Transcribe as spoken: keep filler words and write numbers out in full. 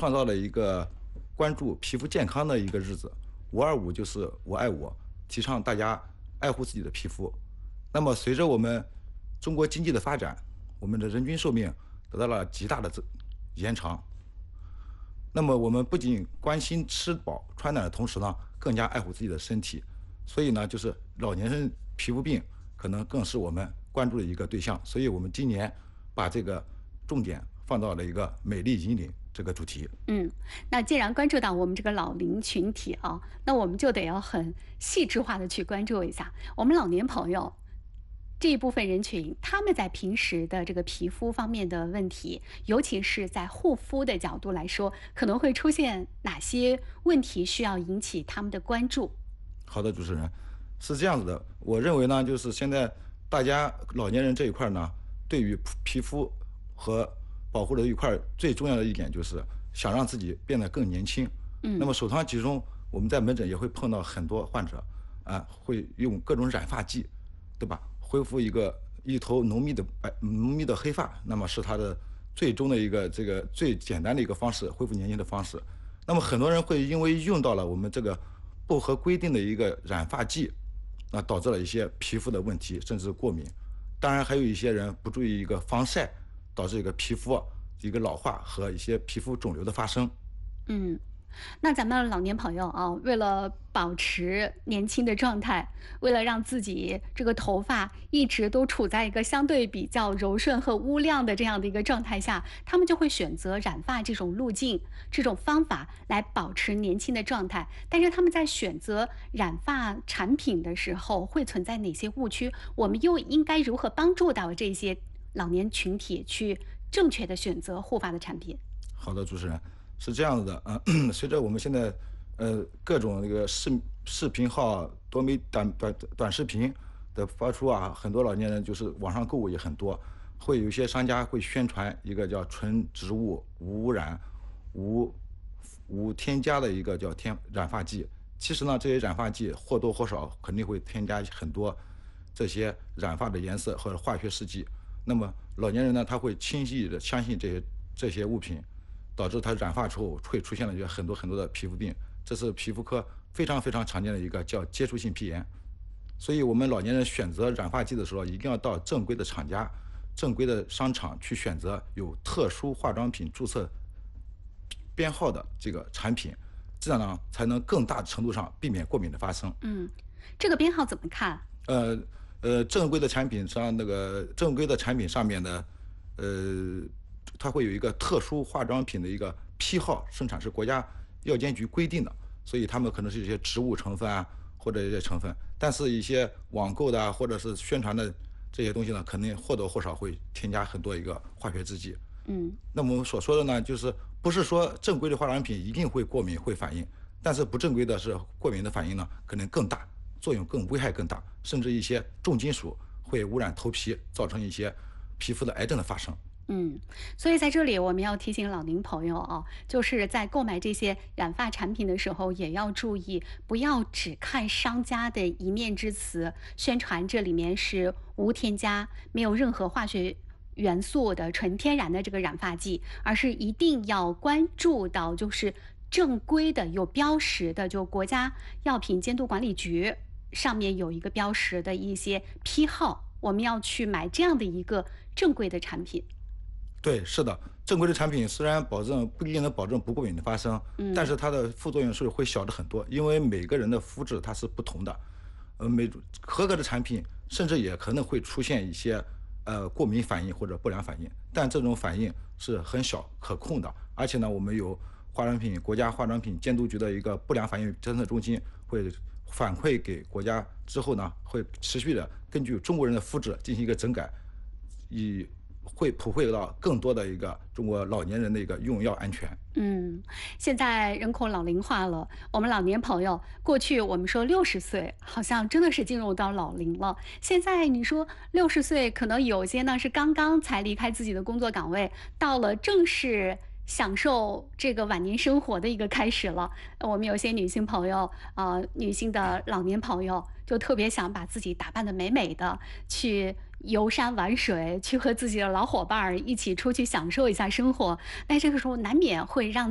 创造了一个关注皮肤健康的一个日子。五二五就是我爱我，提倡大家爱护自己的皮肤。那么随着我们中国经济的发展，我们的人均寿命得到了极大的延长。那么我们不仅关心吃饱穿暖的同时呢，更加爱护自己的身体。所以呢，就是老年人皮肤病可能更是我们关注的一个对象。所以我们今年把这个重点放到了一个美丽引领这个主题。 嗯，那既然关注到我们这个老龄群体啊，那我们就得要很细致化的去关注一下我们老年朋友这一部分人群，他们在平时的这个皮肤方面的问题，尤其是在护肤的角度来说，可能会出现哪些问题需要引起他们的关注？ 好的，主持人，是这样子的，我认为呢，就是现在大家老年人这一块呢，对于皮肤和保护的一块最重要的一点就是想让自己变得更年轻。 嗯， 那么首当其冲，我们在门诊也会碰到很多患者啊，会用各种染发剂，对吧？恢复一个一头浓密的白浓密的黑发，那么是他的最终的一个这个最简单的一个方式，恢复年轻的方式。那么很多人会因为用到了我们这个不合规定的一个染发剂，那导致了一些皮肤的问题，甚至过敏。当然还有一些人不注意一个防晒，导致一个皮肤一个老化和一些皮肤肿瘤的发生。 嗯，那咱们老年朋友啊，为了保持年轻的状态，为了让自己这个头发一直都处在一个相对比较柔顺和乌亮的这样的一个状态下，他们就会选择染发这种路径、这种方法来保持年轻的状态。但是他们在选择染发产品的时候，会存在哪些误区？我们又应该如何帮助到这些老年群体去正确的选择护发的产品？ 好的，主持人。是这样子的，嗯、呃，随着我们现在，呃，各种那个视视频号、多媒短短短视频的发出啊，很多老年人就是网上购物也很多，会有一些商家会宣传一个叫纯植物、无污染、无无添加的一个叫添染发剂。其实呢，这些染发剂或多或少肯定会添加很多这些染发的颜色或者化学试剂。那么老年人呢，他会轻易的相信这些这些物品。导致它染发之后会出现了很多很多的皮肤病，这是皮肤科非常非常常见的一个叫接触性皮炎。所以我们老年人选择染发剂的时候，一定要到正规的厂家、正规的商场去选择有特殊化妆品注册编号的这个产品，这样呢才能更大程度上避免过敏的发生。 嗯，这个编号怎么看？ 呃呃，正规的产品上那个正规的产品上面的，呃。它会有一个特殊化妆品的一个批号，生产是国家药监局规定的，所以他们可能是一些植物成分啊，或者一些成分，但是一些网购的啊，或者是宣传的这些东西呢，肯定或多或少会添加很多一个化学制剂。 嗯， 那么我们所说的呢，就是不是说正规的化妆品一定会过敏会反应，但是不正规的是过敏的反应呢，可能更大，作用更危害更大，甚至一些重金属会污染头皮，造成一些皮肤的癌症的发生。 嗯，所以在这里我们要提醒老龄朋友啊，就是在购买这些染发产品的时候，也要注意，不要只看商家的一面之词，宣传这里面是无添加、没有任何化学元素的纯天然的这个染发剂，而是一定要关注到就是正规的、有标识的，就国家药品监督管理局上面有一个标识的一些批号，我们要去买这样的一个正规的产品。 对，是的，正规的产品虽然保证不一定能保证不过敏的发生， 嗯， 但是它的副作用是会小的很多，因为每个人的肤质它是不同的，呃，每合格的产品甚至也可能会出现一些呃过敏反应或者不良反应，但这种反应是很小可控的，而且呢，我们有化妆品国家化妆品监督局的一个不良反应监测中心会反馈给国家之后呢，会持续的根据中国人的肤质进行一个整改，以会普惠到更多的一个中国老年人的一个用药安全。 嗯，现在人口老龄化了，我们老年朋友，过去我们说六十岁，好像真的是进入到老龄了。现在你说六十岁，可能有些呢是刚刚才离开自己的工作岗位，到了正式享受这个晚年生活的一个开始了。我们有些女性朋友，呃，女性的老年朋友，就特别想把自己打扮得美美的，去游山玩水，去和自己的老伙伴儿一起出去享受一下生活。那这个时候难免会让